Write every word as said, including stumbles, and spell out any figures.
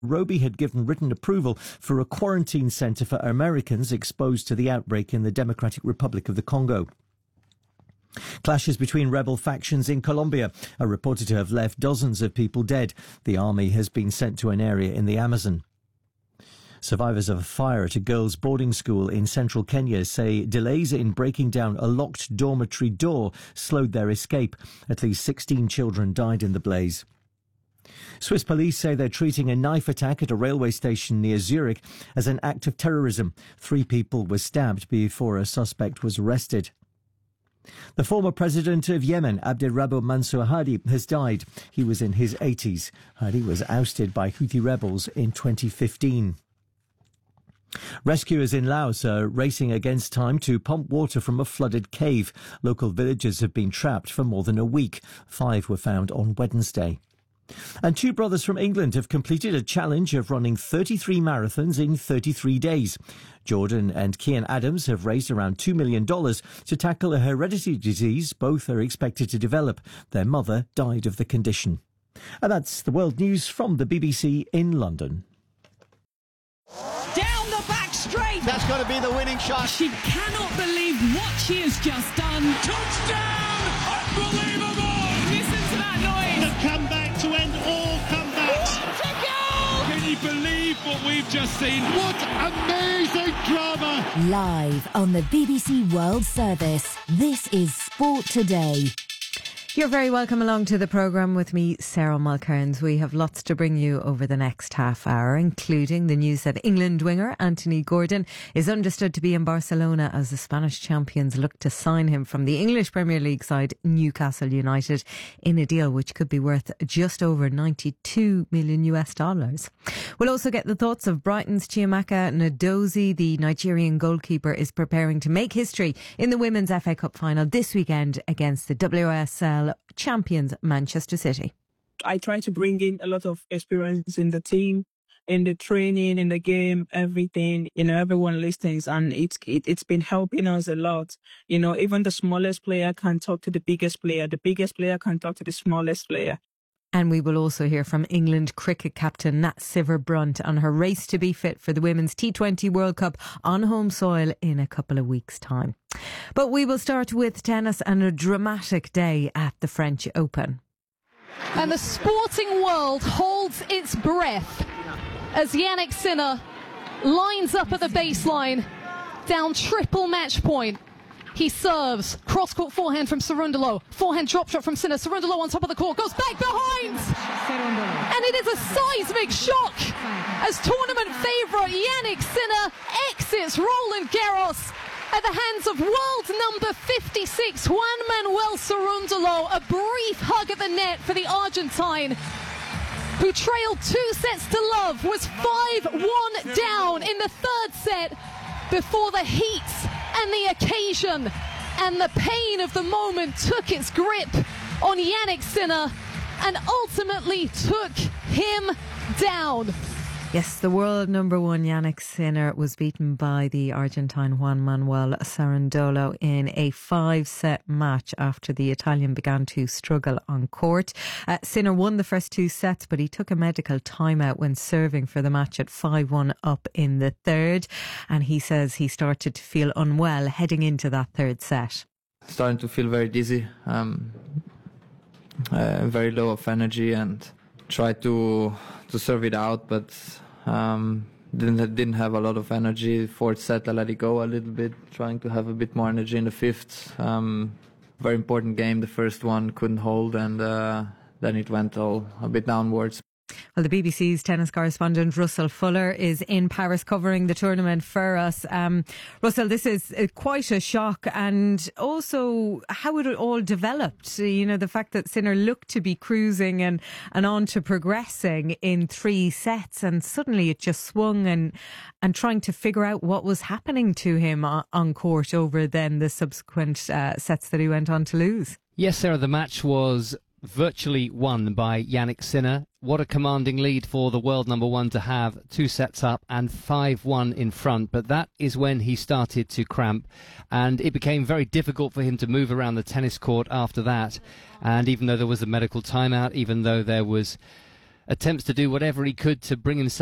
Nairobi had given written approval for a quarantine centre for Americans exposed to the outbreak in the Democratic Republic of the Congo. Clashes between rebel factions in Colombia are reported to have left dozens of people dead. The army has been sent to an area in the Amazon. Survivors of a fire at a girls' boarding school in central Kenya say delays in breaking down a locked dormitory door slowed their escape. At least sixteen children died in the blaze. Swiss police say they're treating a knife attack at a railway station near Zurich as an act of terrorism. Three people were stabbed before a suspect was arrested. The former president of Yemen, Abdirabbu Mansour Hadi, has died. He was in his eighties. Hadi was ousted by Houthi rebels in twenty fifteen. Rescuers in Laos are racing against time to pump water from a flooded cave. Local villagers have been trapped for more than a week. Five were found on Wednesday. And two brothers from England have completed a challenge of running thirty-three marathons in thirty-three days. Jordan and Kian Adams have raised around two million dollars to tackle a hereditary disease both are expected to develop. Their mother died of the condition. And that's the world news from the B B C in London. Down the back straight. That's got to be the winning shot. She cannot believe what she has just done. Touchdown! Unbelievable! Listen to that noise. The comeback to end all comebacks. What a goal! Can you believe what we've just seen? What amazing drama! Live on the B B C World Service, this is Sport Today. You're very welcome along to the programme with me, Sarah Mulcairns. We have lots to bring you over the next half hour, including the news that England winger Anthony Gordon is understood to be in Barcelona as the Spanish champions look to sign him from the English Premier League side Newcastle United in a deal which could be worth just over ninety-two million US dollars. We'll also get the thoughts of Brighton's Chiamaka Nnadozie. The Nigerian goalkeeper is preparing to make history in the Women's F A Cup final this weekend against the W S L champions Manchester City. I try to bring in a lot of experience in the team, in the training, in the game, everything. You know, everyone listens, and it's it, it's been helping us a lot. You know, even the smallest player can talk to the biggest player. The biggest player can talk to the smallest player. And we will also hear from England cricket captain Nat Sciver-Brunt on her race to be fit for the Women's T twenty World Cup on home soil in a couple of weeks' time. But we will start with tennis and a dramatic day at the French Open. And the sporting world holds its breath as Jannik Sinner lines up at the baseline, down triple match point. He serves, cross-court forehand from Cerundolo, forehand drop shot from Sinner, Cerundolo on top of the court, goes back behind! And it is a seismic shock as tournament favourite Jannik Sinner exits Roland Garros at the hands of world number fifty-six, Juan Manuel Cerundolo. A brief hug at the net for the Argentine, who trailed two sets to love, was five one down in the third set before the heat and the occasion and the pain of the moment took its grip on Jannik Sinner and ultimately took him down. Yes, the world number one Jannik Sinner was beaten by the Argentine Juan Manuel Cerundolo in a five-set match after the Italian began to struggle on court. Uh, Sinner won the first two sets, but he took a medical timeout when serving for the match at five one up in the third. And he says he started to feel unwell heading into that third set. Starting to feel very dizzy, um, uh, very low of energy, and tried to to serve it out, but um, didn't didn't have a lot of energy. Fourth set, I let it go a little bit, trying to have a bit more energy in the fifth. Um, very important game. The first one couldn't hold, and uh, then it went all a bit downwards. Well, the B B C's tennis correspondent Russell Fuller is in Paris covering the tournament for us. Um, Russell, this is uh, quite a shock, and also how it all developed. You know, the fact that Sinner looked to be cruising and, and on to progressing in three sets, and suddenly it just swung, and, and trying to figure out what was happening to him on, on court over then the subsequent uh, sets that he went on to lose. Yes, Sarah, the match was virtually won by Jannik Sinner. What a commanding lead for the world number one to have, two sets up and five one in front. But that is when he started to cramp, and it became very difficult for him to move around the tennis court after that. And even though there was a medical timeout, even though there was attempts to do whatever he could to bring himself